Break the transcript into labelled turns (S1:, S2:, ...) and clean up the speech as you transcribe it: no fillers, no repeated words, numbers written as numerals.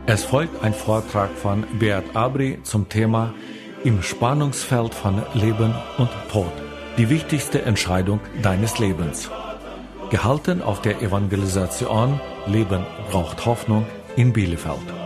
S1: Es folgt ein Vortrag von Beat Abri zum Thema Im Spannungsfeld von Leben und Tod. Die wichtigste Entscheidung deines Lebens. Gehalten auf der Evangelisation Leben braucht Hoffnung in Bielefeld.